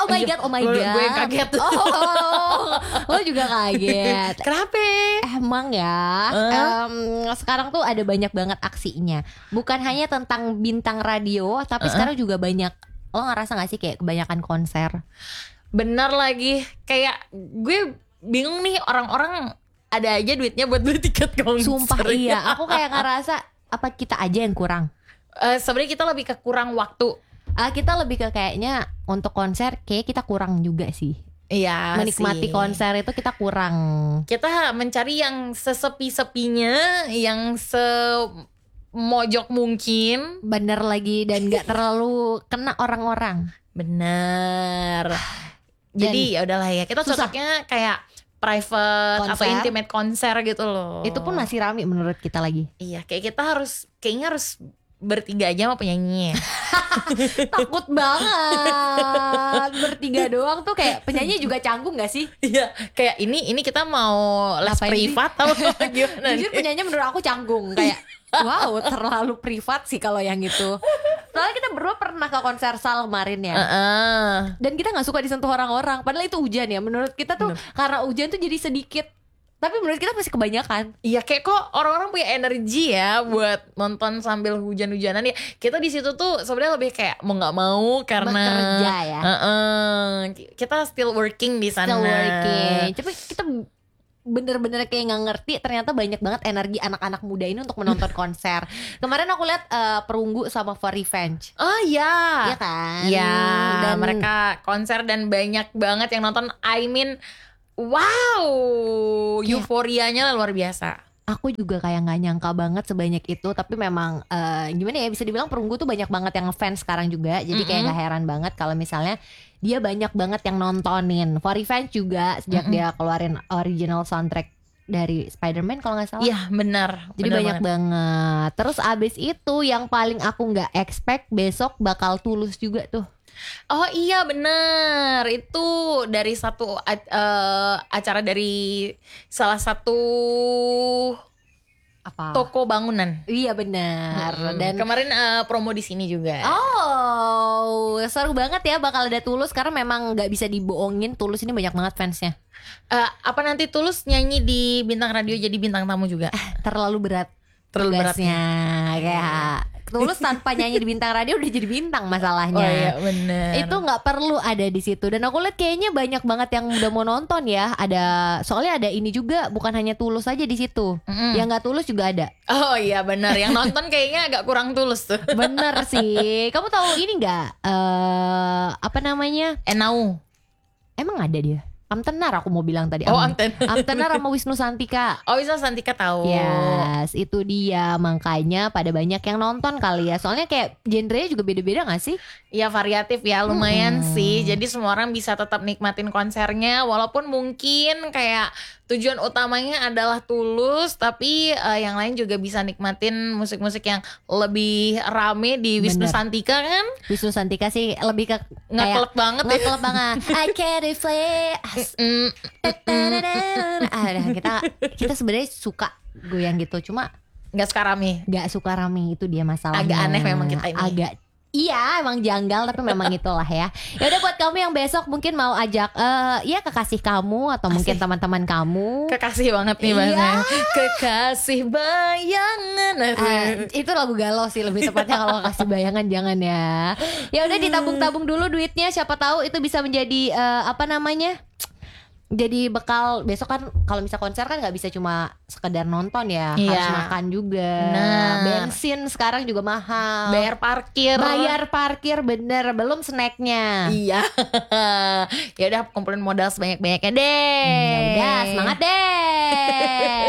Oh my god, oh my god. Gue yang kaget. Lo juga kaget. Kenapa? Emang ya, sekarang tuh ada banyak banget aksinya. Bukan hanya tentang bintang radio, tapi sekarang juga banyak. Lo ngerasa gak sih kayak kebanyakan konser? Bener lagi. Kayak gue bingung nih, orang-orang ada aja duitnya buat beli tiket konser. Sumpah iya, aku kayak ngerasa apa kita aja yang kurang. Sebenarnya kita lebih ke kurang waktu. Kita lebih ke kayaknya untuk konser kayak kita kurang juga sih. Iya, menikmati sih. konser itu kita kurang. Kita mencari yang sesepi-sepinya, yang semojok mungkin. Bener lagi, dan gak terlalu kena orang-orang. Bener. Jadi ya udahlah ya, kita cocoknya kayak private konser, atau intimate konser gitu loh. Itu pun masih rame menurut kita lagi. Iya, kayak kita kayaknya harus bertiga aja sama penyanyi. Takut banget bertiga doang tuh, kayak penyanyi juga canggung gak sih? Iya, kayak ini kita mau les privat atau gimana? Jujur penyanyi menurut aku canggung, kayak wow terlalu privat sih kalau yang itu. Soalnya kita berdua pernah ke konser Sal kemarin ya, dan kita gak suka disentuh orang-orang. Padahal itu hujan ya, menurut kita tuh karena hujan tuh jadi sedikit, tapi menurut kita masih kebanyakan. Iya, kayak kok orang-orang punya energi ya buat nonton sambil hujan-hujanan ya. Kita di situ tuh sebenarnya lebih kayak mau nggak mau karena bekerja ya. Kita still working di sana. Still working. Tapi kita bener-bener kayak nggak ngerti ternyata banyak banget energi anak-anak muda ini untuk menonton konser. Kemarin aku lihat Perunggu sama For Revenge. Oh iya. Iya kan. Iya. Dan mereka konser dan banyak banget yang nonton. I mean, wow, euforianya luar biasa. Aku juga kayak gak nyangka banget sebanyak itu. Tapi memang gimana ya, bisa dibilang Perunggu tuh banyak banget yang ngefans sekarang juga. Jadi kayak gak heran banget kalau misalnya dia banyak banget yang nontonin. For Revenge juga sejak dia keluarin original soundtrack dari Spider-Man kalau gak salah. Iya benar. Jadi banyak banget. Terus abis itu yang paling aku gak expect, besok bakal Tulus juga tuh. Oh iya bener. Itu dari satu acara dari salah satu toko bangunan. Iya benar. Dan kemarin promo di sini juga. Oh seru banget ya, bakal ada Tulus. Karena memang gak bisa dibohongin, Tulus ini banyak banget fansnya. Apa nanti Tulus nyanyi di Bintang Radio jadi bintang tamu juga? Terlalu berat. Terlalu beratnya. Kayak Tulus tanpa nyanyi di Bintang Radio udah jadi bintang masalahnya. Oh iya bener. Itu gak perlu ada di situ. Dan aku lihat kayaknya banyak banget yang udah mau nonton ya. Soalnya ada ini juga, bukan hanya Tulus aja di situ. Yang gak Tulus juga ada. Oh iya benar. Yang nonton kayaknya agak kurang tulus tuh. Bener sih. Kamu tahu ini gak? Apa namanya? Enau. Emang ada dia? Amtenar aku mau bilang tadi. Amtenar sama Wisnu Santika. Oh Wisnu Santika tahu. Yes, itu dia. Makanya pada banyak yang nonton kali ya. Soalnya kayak genrenya juga beda-beda gak sih? Ya variatif ya, lumayan sih. Jadi semua orang bisa tetap nikmatin konsernya. Walaupun mungkin kayak tujuan utamanya adalah Tulus, tapi yang lain juga bisa nikmatin musik-musik yang lebih rame di Wisnu Santika kan. Wisnu Santika sih lebih ke ngeklep banget ya. Ngeklep banget. I can't reflect. Kita sebenarnya suka goyang gitu, cuma nggak suka rame. Nggak suka rame, itu dia masalahnya. Agak aneh memang kita ini. Iya emang janggal, tapi memang itulah ya. Ya udah, buat kamu yang besok mungkin mau ajak ya kekasih kamu atau mungkin teman-teman kamu. Kekasih banget nih bahasanya. Kekasih bayangan. Itu lagu galau sih lebih tepatnya. Kalau kasih bayangan jangan ya. Ya udah, ditabung-tabung dulu duitnya, siapa tahu itu bisa menjadi jadi bekal besok kan. Kalau misal konser kan nggak bisa cuma sekedar nonton ya, harus makan juga. Bensin sekarang juga mahal. Bayar parkir bener, belum snacknya. Iya. Ya udah, kumpulin modal sebanyak-banyaknya deh. Ya udah, semangat deh.